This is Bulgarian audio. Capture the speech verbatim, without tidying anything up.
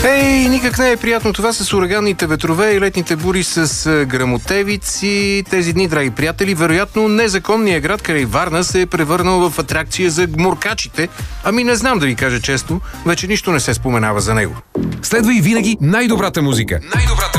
Ей, никак не е приятно това с ураганните ветрове и летните бури с гръмотевици. Тези дни, драги приятели, вероятно незаконният град край Варна се е превърнал в атракция за гмуркачите. Ами не знам да ви кажа често, вече нищо не се споменава за него. Следва и винаги най-добрата музика. Най-добрата